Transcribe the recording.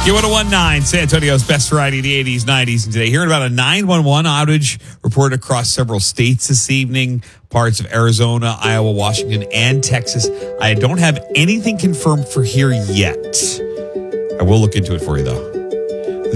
Q1019, San Antonio's best variety of the 80s, 90s, and today. Hearing about a 911 outage reported across several states this evening, parts of Arizona, Iowa, Washington, and Texas. I don't have anything confirmed for here yet. I will look into it for you, though.